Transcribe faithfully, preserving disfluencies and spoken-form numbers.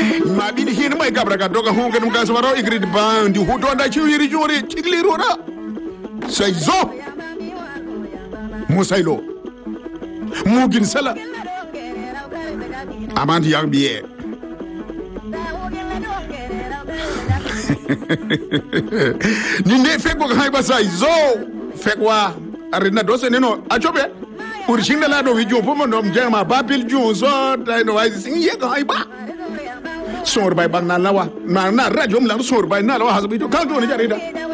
ma bi hin mai gabra ga doga honga dum gasbaro igrid bandi hudo da ci yiri jori tigli rora sai zo musailo mugin sala amandi yang biye ni ne feko ga ba sai zo fekwa arina dose neno achobe urishinda la do wijo pomo ndom jema babil junzo dai no wai sing ye ga ba sor bay bang na lawa na na radio mla sor bay na lawa hasbi to kan do ni jarida